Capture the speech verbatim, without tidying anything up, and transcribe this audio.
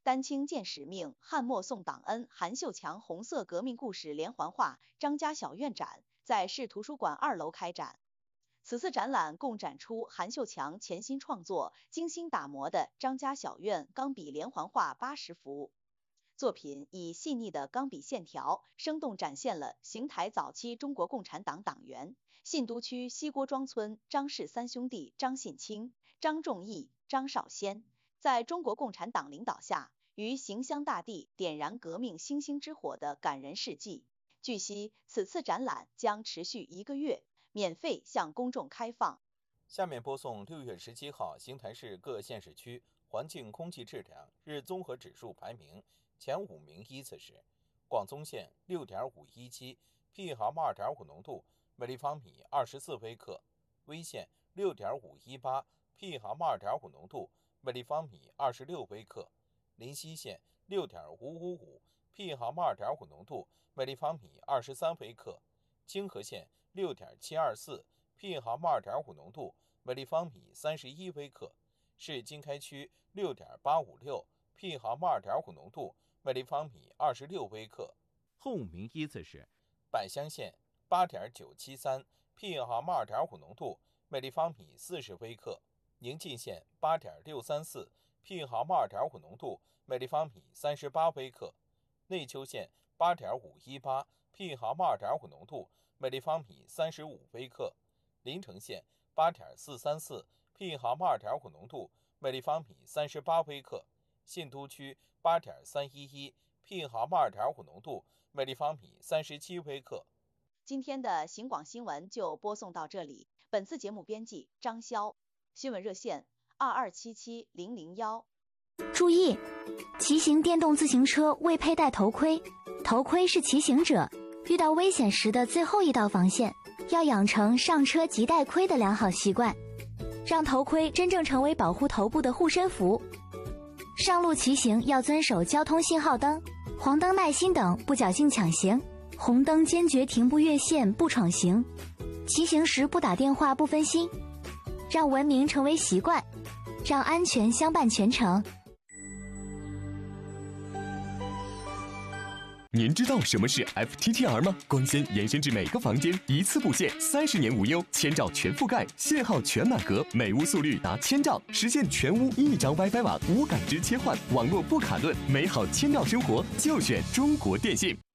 丹青见使命，汉末宋党恩，韩秀强红色革命故事连环画张家小院展在市图书馆二楼开展。此次展览共展出韩秀强潜心创作、精心打磨的张家小院钢笔连环画八十幅。作品以细腻的钢笔线条，生动展现了邢台早期中国共产党党员信都区西郭庄村张氏三兄弟张信清、张仲义、张绍先在中国共产党领导下，于邢乡大地点燃革命星星之火的感人事迹。据悉，此次展览将持续一个月，免费向公众开放。 下面播送六月十七号邢台市各县市区环境空气质量日综合指数排名前五名依次是：广宗县 六点五一七 P 毫二点五浓度每立方米二十四微克，威县 六点五一八 P 毫二点五浓度每立方米二十六微克，临溪县 六点五五五 P 毫二点五浓度每立方米二十三微克，清河县 六点七二四 P 毫二点五浓度每立方米三十一微克，市经开区 六点八五六 P 毫二点五浓度每立方米二十六微克。 后五名依次是： 百乡县 八点九七三 P 毫二点五浓度每立方米四十微克，宁晋县 八点六三四 P 毫二点五浓度每立方米三十八微克，内丘县 八点五一八 P 毫二点五浓度每立方米三十五微克，临城县 八点四三四 P 毫二点五浓度每立方米三十八微克，信都区 八点三一一 P 毫二点五浓度每立方米三十七微克。 今天的邢广新闻就播送到这里。本次节目编辑张潇，新闻热线二二七七零零一。 注意，骑行电动自行车未佩戴头盔，头盔是骑行者遇到危险时的最后一道防线，要养成上车即戴盔的良好习惯，让头盔真正成为保护头部的护身符。上路骑行要遵守交通信号灯、黄灯耐心等，不侥幸抢行，红灯坚决停不越线不闯行，骑行时不打电话不分心，让文明成为习惯，让安全相伴全程。 您知道什么是 F T T R 吗？光纤延伸至每个房间，一次布线，三十年无忧，千兆全覆盖，信号全满格，每屋速率达千兆，实现全屋一张 WiFi 网，无感知切换，网络不卡顿，美好千兆生活就选中国电信。